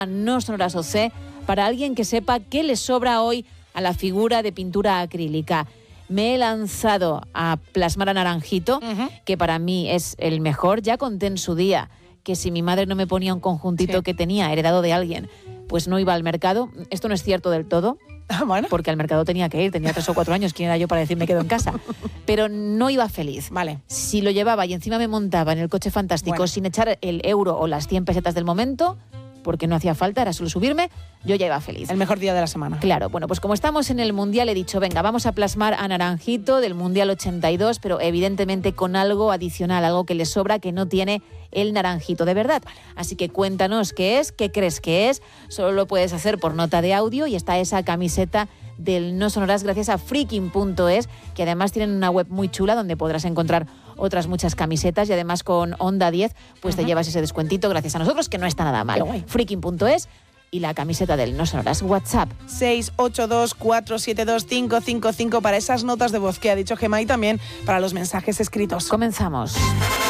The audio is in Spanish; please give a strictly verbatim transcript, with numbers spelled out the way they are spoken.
No Sonoras O C para alguien que sepa qué le sobra hoy a la figura de pintura acrílica. Me he lanzado a plasmar a Naranjito, uh-huh. que para mí es el mejor. Ya conté en su día que si mi madre no me ponía un conjuntito sí. que tenía heredado de alguien, pues no iba al mercado. Esto no es cierto del todo. Ah, bueno. Porque al mercado tenía que ir, tenía tres o cuatro años, ¿quién era yo para decir me quedo en casa? Pero no iba feliz. Vale. Si lo llevaba y encima me montaba en el coche fantástico bueno. sin echar el euro o las cien pesetas del momento, porque no hacía falta, era solo subirme, yo ya iba feliz. El mejor día de la semana. Claro, bueno, pues como estamos en el Mundial he dicho, venga, vamos a plasmar a Naranjito del Mundial ochenta y dos, pero evidentemente con algo adicional, algo que le sobra, que no tiene el Naranjito de verdad. Así que cuéntanos qué es, qué crees que es, solo lo puedes hacer por nota de audio y está esa camiseta del No Sonoras gracias a freaking punto es, que además tienen una web muy chula donde podrás encontrar otras muchas camisetas y además con Onda diez pues uh-huh. te llevas ese descuentito gracias a nosotros, que no está nada mal. freaking punto es y la camiseta del No Sonoras. WhatsApp seis ocho dos, cuatro siete dos, cinco cinco cinco para esas notas de voz que ha dicho Gemma y también para los mensajes escritos. Comenzamos.